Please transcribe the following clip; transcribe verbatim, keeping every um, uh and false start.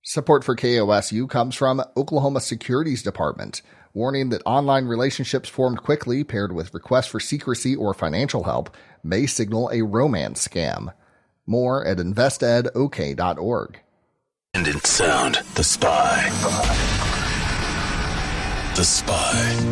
Support for K O S U comes from Oklahoma Securities Department, warning that online relationships formed quickly paired with requests for secrecy or financial help may signal a romance scam. More at invest ed o k dot org. And in sound, The Spy. The Spy.